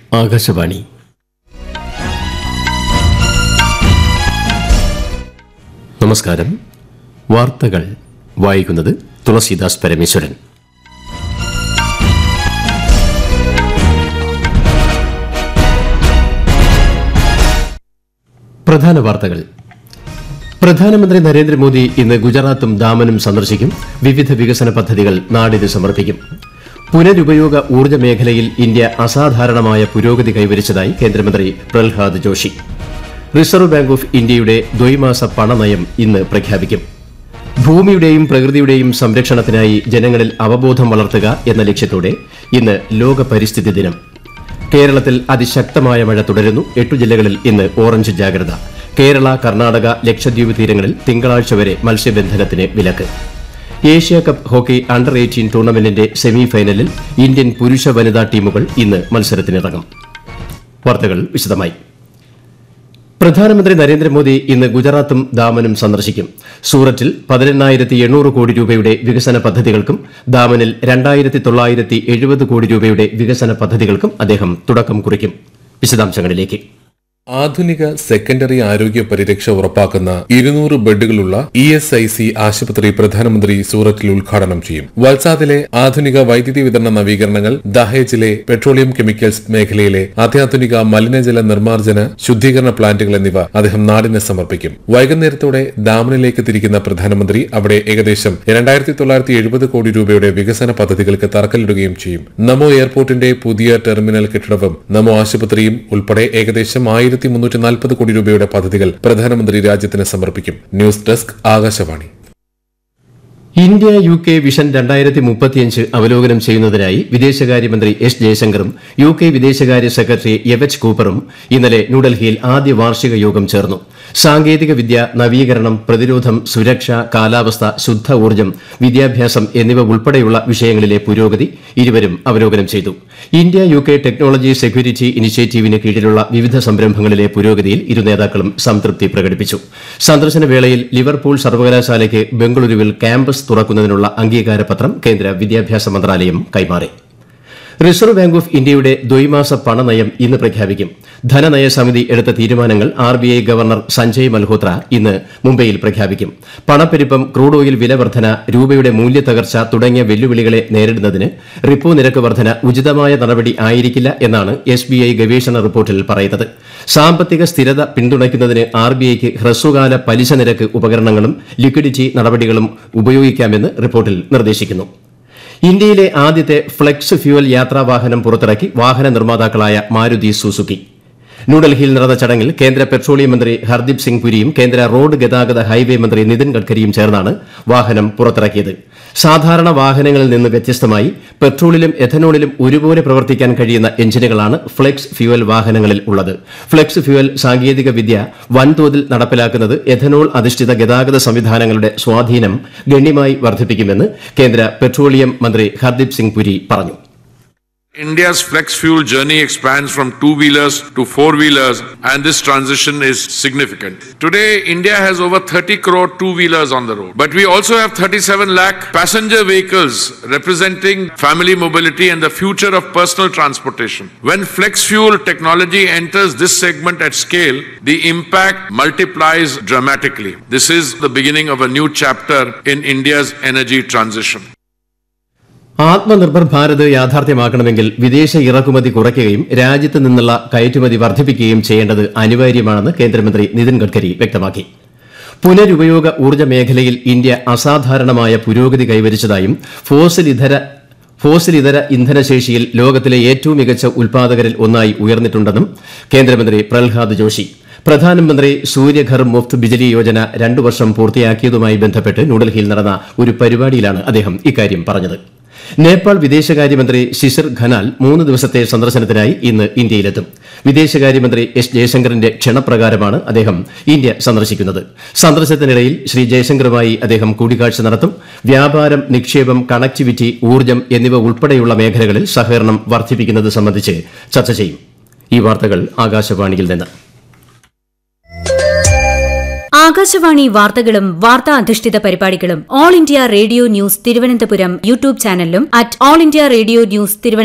ആകാശവാണി. നമസ്കാരം. വാർത്തകൾ വായിക്കുന്നത് തുളസീദാസ് പരമേശ്വരൻ. പ്രധാന വാർത്തകൾ. പ്രധാനമന്ത്രി നരേന്ദ്രമോദി ഇന്ന് ഗുജറാത്തും ദാമനും സന്ദർശിക്കും. വിവിധ വികസന പദ്ധതികൾ നാടിന് സമർപ്പിക്കും. പുനരുപയോഗ ഊർജ്ജ മേഖലയിൽ ഇന്ത്യ അസാധാരണമായ പുരോഗതി കൈവരിച്ചതായി കേന്ദ്രമന്ത്രി Prahlad Joshi. Reserve bank of ഇന്ത്യയുടെ ദ്വൈമാസ പണനയം ഇന്ന് പ്രഖ്യാപിക്കും. ഭൂമിയുടെയും പ്രകൃതിയുടെയും സംരക്ഷണത്തിനായി ജനങ്ങളിൽ അവബോധം വളർത്തുക എന്ന ലക്ഷ്യത്തോടെ ഇന്ന് ലോക പരിസ്ഥിതി ദിനം. കേരളത്തിൽ അതിശക്തമായ മഴ തുടരുന്നു. 8 ജില്ലകളിൽ ഇന്ന് ഓറഞ്ച് ജാഗ്രത. കേരള, കർണാടക, ലക്ഷദ്വീപ് തീരങ്ങളിൽ തിങ്കളാഴ്ച വരെ മത്സ്യബന്ധനത്തിന് വിലക്ക്. Asia cup hockey under 18 ടൂർണമെന്റിന്റെ semi ഫൈനലിൽ ഇന്ത്യൻ പുരുഷ വനിതാ ടീമുകൾ ഇന്ന് മത്സരത്തിനിറങ്ങും. വാർത്തകൾ വിശദമായി. പ്രധാനമന്ത്രി നരേന്ദ്രമോദി ഇന്ന് ഗുജറാത്തും ദാമനും സന്ദർശിക്കും. സൂററ്റിൽ 18,800 കോടി രൂപയുടെ വികസന പദ്ധതികൾക്കും ദാമനിൽ 2,970 കോടി രൂപയുടെ വികസന പദ്ധതികൾക്കും അദ്ദേഹം തുടക്കം കുറിക്കും. വിശദാംശങ്ങളിലേക്ക്. ആധുനിക സെക്കൻഡറി ആരോഗ്യ പരിരക്ഷ ഉറപ്പാക്കുന്ന 200 ബെഡുകളുള്ള ESIC ആശുപത്രി പ്രധാനമന്ത്രി സൂറത്തിൽ ഉദ്ഘാടനം ചെയ്യും. വൽസാദിലെ ആധുനിക വൈദ്യുതി വിതരണ നവീകരണങ്ങൾ, ദഹേജിലെ പെട്രോളിയം കെമിക്കൽസ് മേഖലയിലെ അത്യാധുനിക മലിനജല നിർമ്മാർജ്ജന ശുദ്ധീകരണ പ്ലാന്റുകൾ എന്നിവ അദ്ദേഹം നാടിന് സമർപ്പിക്കും. വൈകുന്നേരത്തോടെ ദാമനിലേക്ക് തിരിക്കുന്ന പ്രധാനമന്ത്രി അവിടെ ഏകദേശം 2,970 കോടി രൂപയുടെ വികസന പദ്ധതികൾക്ക് തറക്കല്ലിടുകയും ചെയ്യും. നമോ എയർപോർട്ടിന്റെ പുതിയ ടെർമിനൽ കെട്ടിടവും നമോ ആശുപത്രിയും ഉൾപ്പെടെ ഏകദേശം 1,340 കോടി രൂപയുടെ പദ്ധതികൾ പ്രധാനമന്ത്രി രാജ്യത്തിന് സമർപ്പിക്കും. News desk, Akashvani. India UK vision 2035 അവലോകനം ചെയ്യുന്നതിനായി വിദേശകാര്യമന്ത്രി എസ് ജയശങ്കറും UK വിദേശകാര്യ സെക്രട്ടറി എവച്ച് കൂപ്പറും ഇന്നലെ ന്യൂഡൽഹിയിൽ ആദ്യ വാർഷിക യോഗം ചേർന്നു. സാങ്കേതിക വിദ്യ, നവീകരണം, പ്രതിരോധം, സുരക്ഷ, കാലാവസ്ഥ, ശുദ്ധ ഊർജ്ജം, വിദ്യാഭ്യാസം എന്നിവ ഉൾപ്പെടെയുള്ള വിഷയങ്ങളിലെ പുരോഗതി ഇരുവരും അവലോകനം ചെയ്തു. ഇന്ത്യ UK ടെക്നോളജി സെക്യൂരിറ്റി ഇനിഷ്യേറ്റീവിന് കീഴിലുള്ള വിവിധ സംരംഭങ്ങളിലെ പുരോഗതിയിൽ ഇരു നേതാക്കളും സംതൃപ്തി പ്രകടിപ്പിച്ചു. സന്ദർശന വേളയിൽ ലിവർപൂൾ സർവകലാശാലയ്ക്ക് ബംഗളൂരുവിൽ ക്യാമ്പസ് തുറക്കുന്നതിനുള്ള അംഗീകാരപത്രം കേന്ദ്ര വിദ്യാഭ്യാസ മന്ത്രാലയം കൈമാറി. റിസർവ് ബാങ്ക് ഓഫ് ഇന്ത്യയുടെ ദ്വൈമാസ പണനയം ഇന്ന് പ്രഖ്യാപിക്കും. ധനനയ സമിതി എടുത്ത തീരുമാനങ്ങൾ RBI ഗവർണർ സഞ്ജയ് മൽഹോത്ര ഇന്ന് മുംബൈയിൽ പ്രഖ്യാപിക്കും. പണപ്പെരുപ്പം, ക്രൂഡ് ഓയിൽ വില വർധന, രൂപയുടെ മൂല്യത്തകർച്ച തുടങ്ങിയ വെല്ലുവിളികളെ നേരിടുന്നതിന് റിപ്പോ നിരക്ക് വർധന ഉചിതമായ നടപടി ആയിരിക്കില്ല എന്നാണ് SBI ഗവേഷണ റിപ്പോർട്ടിൽ പറയുന്നത്. സാമ്പത്തിക സ്ഥിരത പിന്തുണയ്ക്കുന്നതിന് RBIക്ക് ഹ്രസ്വകാല പലിശ നിരക്ക് ഉപകരണങ്ങളും ലിക്വിഡിറ്റി നടപടികളും ഉപയോഗിക്കാമെന്ന് റിപ്പോർട്ടിൽ നിർദ്ദേശിക്കുന്നു. ഇന്ത്യയിലെ ആദ്യത്തെ ഫ്ലെക്സ് ഫ്യൂവൽ യാത്രാവാഹനം പുറത്തിറക്കി വാഹന നിർമ്മാതാക്കളായ മാരുതി സുസുക്കി. ന്യൂഡൽഹിയിൽ നടന്ന ചടങ്ങിൽ കേന്ദ്ര പെട്രോളിയം മന്ത്രി ഹർദീപ് സിംഗ് പുരിയും കേന്ദ്ര റോഡ് ഗതാഗത ഹൈവേ മന്ത്രി നിതിൻ ഗഡ്കരിയും ചേർന്നാണ് വാഹനം പുറത്തിറക്കിയത്. സാധാരണ വാഹനങ്ങളിൽ നിന്ന് വ്യത്യസ്തമായി പെട്രോളിലും എഥനോളിലും ഒരുപോലെ പ്രവർത്തിക്കാൻ കഴിയുന്ന എഞ്ചിനുകളാണ് ഫ്ലെക്സ് ഫ്യൂവൽ വാഹനങ്ങളിൽ ഉള്ളത്. ഫ്ലെക്സ് ഫ്യൂവൽ സാങ്കേതിക വിദ്യ വൻതോതിൽ നടപ്പിലാക്കുന്നത് എഥനോൾ അധിഷ്ഠിത ഗതാഗത സംവിധാനങ്ങളുടെ സ്വാധീനം ഗണ്യമായി വർദ്ധിപ്പിക്കുമെന്ന് കേന്ദ്ര പെട്രോളിയം മന്ത്രി ഹർദീപ് സിംഗ് പുരി പറഞ്ഞു. India's flex fuel journey expands from two-wheelers to four-wheelers, and this transition is significant. Today, India has over 30 crore two-wheelers on the road, but we also have 37 lakh passenger vehicles representing family mobility and the future of personal transportation. When flex fuel technology enters this segment at scale, the impact multiplies dramatically. This is the beginning of a new chapter in India's energy transition. Atmanirbhar Bharat യാഥാർത്ഥ്യമാക്കണമെങ്കിൽ വിദേശ ഇറക്കുമതി കുറയ്ക്കുകയും രാജ്യത്ത് നിന്നുള്ള കയറ്റുമതി വർദ്ധിപ്പിക്കുകയും ചെയ്യേണ്ടത് അനിവാര്യമാണെന്ന് കേന്ദ്രമന്ത്രി നിതിൻ ഗഡ്കരി വ്യക്തമാക്കി. പുനരുപയോഗ ഊർജ്ജ മേഖലയിൽ ഇന്ത്യ അസാധാരണമായ പുരോഗതി കൈവരിച്ചതായും ഫോസിൽ ഇതര ഇന്ധനശേഷിയിൽ ലോകത്തിലെ ഏറ്റവും മികച്ച ഉൽപ്പാദകരിൽ ഒന്നായി ഉയർന്നിട്ടുണ്ടെന്നും കേന്ദ്രമന്ത്രി പ്രഹ്ലാദ് ജോഷി. പ്രധാനമന്ത്രി സൂര്യഘർ മുഫ്ത് ബിജ്ലി യോജന 2 വർഷം പൂർത്തിയാക്കിയതുമായി ബന്ധപ്പെട്ട് ന്യൂഡൽഹിയിൽ നടന്ന ഒരു പരിപാടിയിലാണ് അദ്ദേഹം ഇക്കാര്യം പറഞ്ഞത്. നേപ്പാൾ വിദേശകാര്യമന്ത്രി ശിശിർ ഖനാൽ 3 ദിവസത്തെ സന്ദർശനത്തിനായി ഇന്ന് ഇന്ത്യയിലെത്തും. വിദേശകാര്യമന്ത്രി എസ് ജയശങ്കറിന്റെ ക്ഷണപ്രകാരമാണ് അദ്ദേഹം ഇന്ത്യ സന്ദർശിക്കുന്നത്. സന്ദർശനത്തിനിടയിൽ ശ്രീ ജയശങ്കറുമായി അദ്ദേഹം കൂടിക്കാഴ്ച നടത്തും. വ്യാപാരം, നിക്ഷേപം, കണക്ടിവിറ്റി, ഊർജ്ജം എന്നിവ ഉൾപ്പെടെയുള്ള മേഖലകളിൽ സഹകരണം വർദ്ധിപ്പിക്കുന്നത് സംബന്ധിച്ച് ചർച്ച ചെയ്യും. ഈ വാർത്തകൾ ആകാശവാണിയിൽ നിന്ന്. ആകാശവാണി വാർത്തകളും വാർത്താ അധിഷ്ഠിത പരിപാടികളും all India radio news Thiruvananthapuram YouTube ചാനലിലും @all India radio news Thiruvananthapuram